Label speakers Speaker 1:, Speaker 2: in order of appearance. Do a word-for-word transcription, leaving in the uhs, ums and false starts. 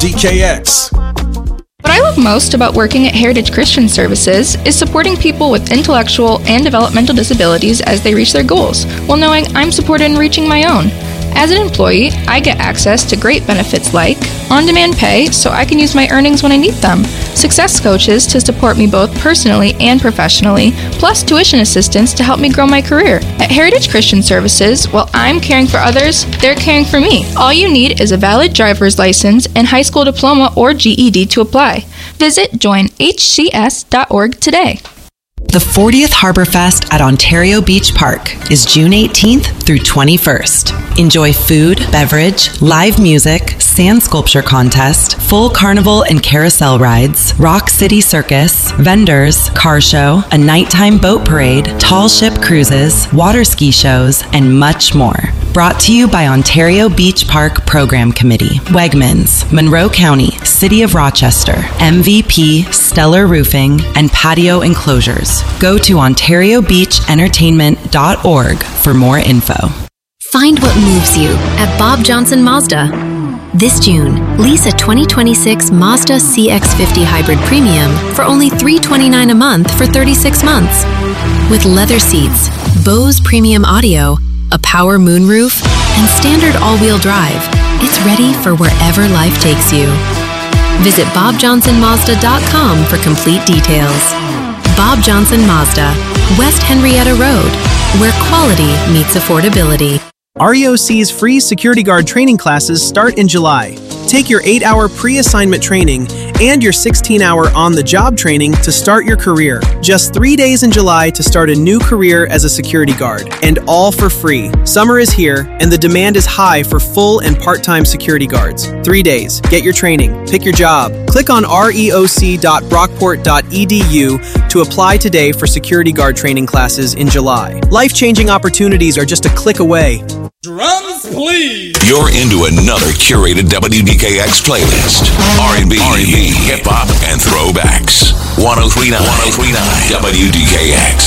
Speaker 1: D K X.
Speaker 2: What I love most about working at Heritage Christian Services is supporting people with intellectual and developmental disabilities as they reach their goals, while knowing I'm supported in reaching my own. As an employee, I get access to great benefits like on-demand pay so I can use my earnings when I need them, success coaches to support me both personally and professionally, plus tuition assistance to help me grow my career. At Heritage Christian Services, while I'm caring for others, they're caring for me. All you need is a valid driver's license and high school diploma or G E D to apply. Visit join h c s dot org today.
Speaker 3: The fortieth Harborfest at Ontario Beach Park is June eighteenth through twenty-first. Enjoy food, beverage, live music, sand sculpture contest, full carnival and carousel rides, Rock City Circus, vendors, car show, a nighttime boat parade, tall ship cruises, water ski shows, and much more. Brought to you by Ontario Beach Park Program Committee, Wegmans, Monroe County, City of Rochester, M V P, Stellar Roofing, and Patio Enclosures. Go to ontario beach entertainment dot org for more info.
Speaker 4: Find what moves you at Bob Johnson Mazda. This June, lease a twenty twenty-six Mazda C X fifty Hybrid Premium for only three hundred twenty-nine dollars a month for thirty-six months. With leather seats, Bose Premium Audio, a power moonroof, and standard all-wheel drive, it's ready for wherever life takes you. Visit bob johnson mazda dot com for complete details. Bob Johnson Mazda, West Henrietta Road, where quality meets affordability.
Speaker 5: R E O C's free security guard training classes start in July. Take your eight-hour pre-assignment training and your sixteen-hour on-the-job training to start your career. Just three days in July to start a new career as a security guard, and all for free. Summer is here, and the demand is high for full and part-time security guards. Three days. Get your training. Pick your job. Click on r e o c dot brockport dot e d u to apply today for security guard training classes in July. Life-changing opportunities are just a click away.
Speaker 1: Drums, please.
Speaker 6: You're into another curated W D K X playlist. R and B, hip-hop, and throwbacks. ten thirty-nine W D K X.